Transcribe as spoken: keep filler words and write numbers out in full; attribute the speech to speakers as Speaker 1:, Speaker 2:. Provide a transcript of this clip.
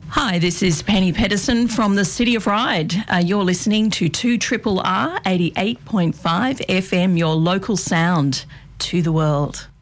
Speaker 1: Hi, this is Penny Pedersen from the City of Ryde. Uh, you're listening to two R R R eighty-eight point five F M, your local sound to the world.